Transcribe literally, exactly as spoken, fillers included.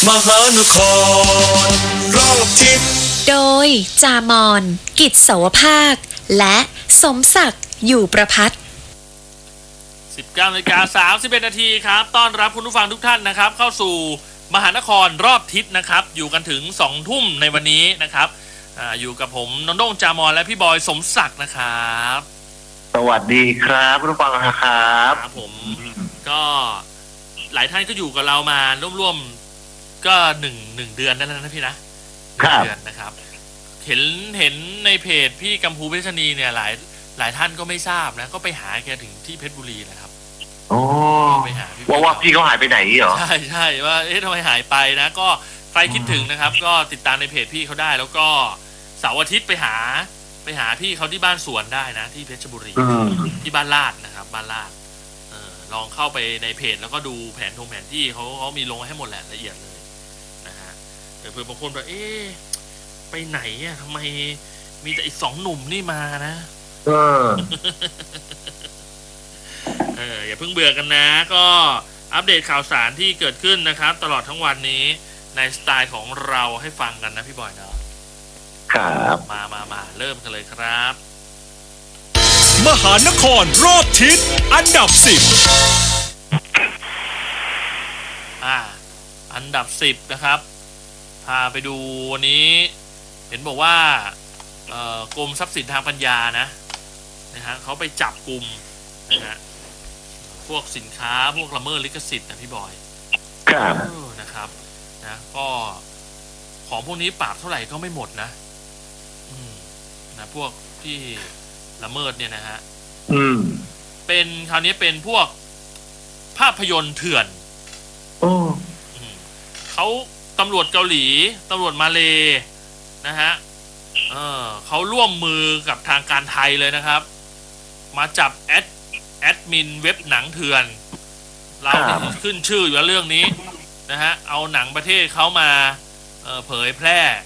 มหานครรอบทิศโดยจามอนกิจเสาวภาคและสมศักดิ์อยู่ประพัฒน์สิบเก้านาฬิกาสามสิบเอ็ดนาทีครับต้อนรับคุณผู้ฟังทุกท่านนะครับเข้าสู่มหานครรอบทิศนะครับอยู่กันถึงสองทุ่มในวันนี้นะครับ อ, อยู่กับผมนนท์โด่งจามอนและพี่บอยสมศักดิ์นะครับสวัสดีครับคุณผู้ฟังนะครับครับผมก็หลายท่านก็อยู่กับเรามาร่วมๆก็หนึ่งหนึ่งเดือนนั่นแล้วนะพี่นะเดือนนะครับเห็นเห็นในเพจพี่กัมพูเพชรณีเนี่ยหลายหลายท่านก็ไม่ทราบนะก็ไปหาแกถึงที่เพชรบุรีนะครับโอ้ไปหาพี่ว่าว่าพี่เขาหายไปไหนเหรอใช่ใช่ว่าเอ๊ะทำไมหายไปนะก็ใครคิดถึงนะครับก็ติดตามในเพจพี่เขาได้แล้วก็เสาร์อาทิตย์ไปหาไปหาพี่เขาที่บ้านสวนได้นะที่เพชรบุรีที่บ้านลาดนะครับบ้านลาดเออลองเข้าไปในเพจแล้วก็ดูแผนทงแผนที่เขาเขามีลงให้หมดแหละละเอียดเลยนะฮะเผื่อบางคนแบบเอ๊ะไปไหนอ่ะทำไมมีแต่อีกสองหนุ่มนี่มานะเออเอออย่าเพิ่งเบื่อกันนะก็อัปเดตข่าวสารที่เกิดขึ้นนะครับตลอดทั้งวันนี้ในสไตล์ของเราให้ฟังกันนะพี่บอยเนาะครับมามามาเริ่มกันเลยครับมหานครรอบทิศอันดับสิบอ่าอันดับสิบนะครับพาไปดูวันนี้เห็นบอกว่าเอ่อกรมทรัพย์สินทางปัญญานะนะฮะเขาไปจับกลุ่มนะฮะพวกสินค้าพวกละเมิดลิขสิทธิ์นะพี่บอยครับนะครับนะก็ของพวกนี้ปราบเท่าไหร่ก็ไม่หมดนะอืมนะพวกที่ละเมิดเนี่ยนะฮะอืมเป็นคราวนี้เป็นพวกภาพยนตร์เถื่อนโอ้เขาตำรวจเกาหลีตำรวจมาเลนะฮะเออเขาร่วมมือกับทางการไทยเลยนะครับมาจับแอดแอดมินเว็บหนังเถื่อนเราขึ้นชื่ออยู่แล้วเรื่องนี้นะฮะเอาหนังประเทศเขามาเผยแพร่